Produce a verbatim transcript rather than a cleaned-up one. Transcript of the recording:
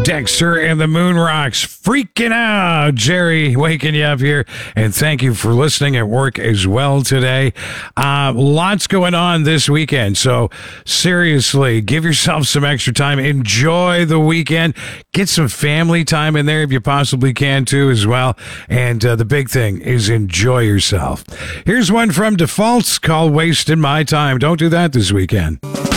Dexter and the Moon Rocks freaking out. Jerry waking you up here. And thank you for listening at work as well today. Uh, lots going on this weekend. So seriously, give yourself some extra time. Enjoy the weekend. Get some family time in there if you possibly can too as well. And uh, the big thing is enjoy yourself. Here's one from Defaults called Wasting My Time. Don't do that this weekend.